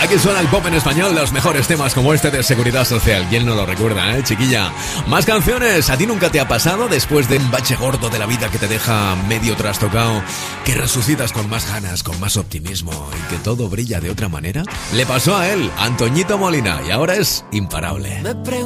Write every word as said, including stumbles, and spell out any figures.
Aquí suena el pop en español, los mejores temas como este de Seguridad Social. ¿Quién no lo recuerda, eh, chiquilla? Más canciones. ¿A ti nunca te ha pasado después de un bache gordo de la vida que te deja medio trastocado, que resucitas con más ganas, con más optimismo y que todo brilla de otra manera? Le pasó a él, Antoñito Molina, y ahora es imparable. Me